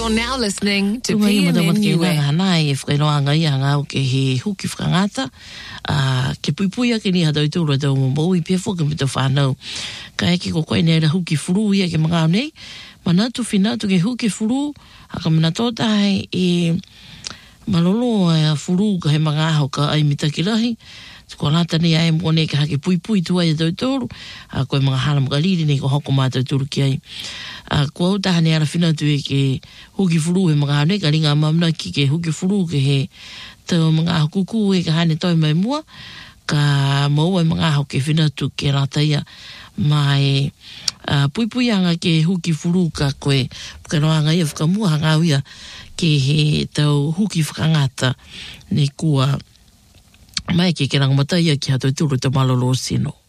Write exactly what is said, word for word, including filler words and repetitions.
You're now listening to Tunga i P M N matamat ke U wanga S. hana e whakailoanga i hanga o ke he huki whakangata. Uh, ke puipuia ke ni hatau tūra tau mo i pia whoka me tau whanau. Ka eke ko koe nera huki furu ia ke mga nei. Manatu whinatu ke huki furu. Haka mana tōta hei e malolo a furu ka he mga aho ka ai mitakirahi. Ko lata ni ai mo ne ka hake pui pui tu ai tau tōru. A koe mga hala mga liri ne ko hoko mātou tūru ki ai. A ko au taha ne ara whinatu e ke huki furu he mga hane ka ringa mamna ki ke huki furu ke he tau mga aho kuku e ka hane toi mai mua. Ka maua e mga aho ke whinatu ke rata ia. Mai uh, pui pui anga ke huki furu ka koe pukaroanga ia whakamua hanga uia ke he tau huki whakangata ne kua mai ke ke rangamatai ia ki hatoi tūru te malolo sino.